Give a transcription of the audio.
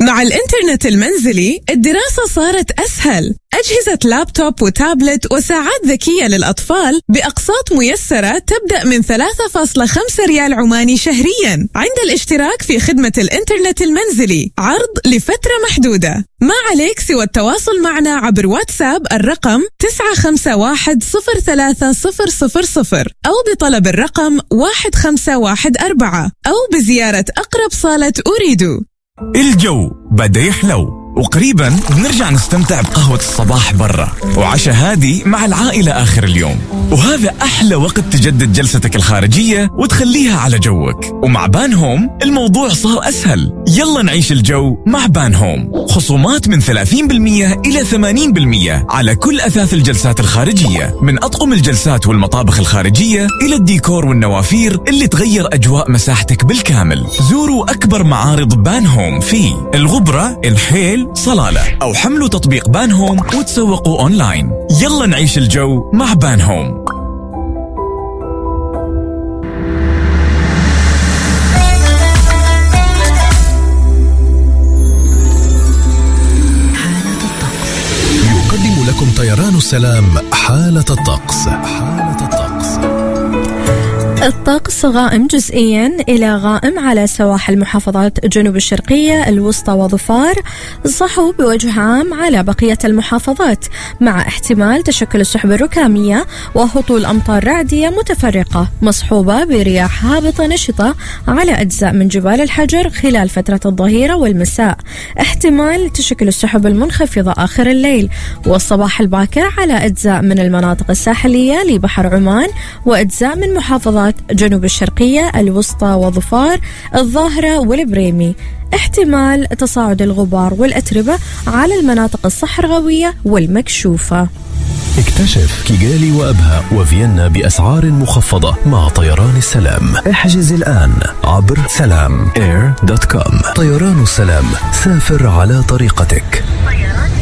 مع الإنترنت المنزلي الدراسة صارت أسهل. أجهزة لابتوب وتابلت وساعات ذكية للأطفال بأقساط ميسرة تبدأ من 3.5 ريال عماني شهرياً عند الاشتراك في خدمة الإنترنت المنزلي. عرض لفترة محدودة. ما عليك سوى التواصل معنا عبر واتساب الرقم 95103000 أو بطلب الرقم 1514 أو بزيارة أقرب صالة أريدو. الجو بدأ يحلو وقريبا بنرجع نستمتع بقهوة الصباح برا وعشاء هادي مع العائلة آخر اليوم، وهذا أحلى وقت تجدد جلستك الخارجية وتخليها على جوك. ومع بان هوم الموضوع صار أسهل. يلا نعيش الجو مع بان هوم. خصومات من 30% إلى 80% على كل أثاث الجلسات الخارجية، من أطقم الجلسات والمطابخ الخارجية إلى الديكور والنوافير اللي تغير أجواء مساحتك بالكامل. زوروا أكبر معارض بان هوم في الغبرة، الحيل، صلالة، أو حملوا تطبيق بان هوم وتسوقوا أونلاين. يلا نعيش الجو مع بان هوم. يقدم لكم طيران السلام حالة الطقس. الطقس غائم جزئيا إلى غائم على سواحل المحافظات الجنوب الشرقية، الوسطى وظفار، صحو بوجه عام على بقية المحافظات، مع احتمال تشكل السحب الركامية وهطول أمطار رعدية متفرقة مصحوبة برياح هابطة نشطة على أجزاء من جبال الحجر خلال فترة الظهيرة والمساء. احتمال تشكل السحب المنخفضة آخر الليل والصباح الباكر على أجزاء من المناطق الساحلية لبحر عمان وأجزاء من محافظات جنوب الشرقية، الوسطى وظفار، الظاهرة والبريمي. احتمال تصاعد الغبار والأتربة على المناطق الصحراوية والمكشوفة. اكتشف كيغالي وأبها وفيينا بأسعار مخفضة مع طيران السلام. احجز الآن عبر سلام air.com. طيران السلام، سافر على طريقتك.